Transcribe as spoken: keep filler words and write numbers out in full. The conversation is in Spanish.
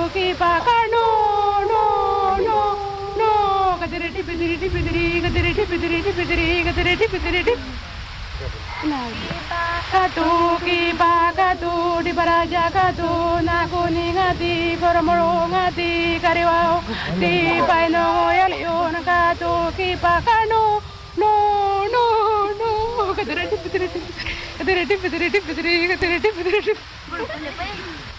ki pa ka no no no no kadiri tipi diri tipi diri kadiri tipi diri tipi diri kadiri tipi diri tipi katu ki pa katu di baraja katu na kuni ngati koromoro ngati kariwao di paino yalion katu ki pa ka no no no no kadiri tipi diri tipi kadiri tipi diri tipi diri kadiri tipi diri tipi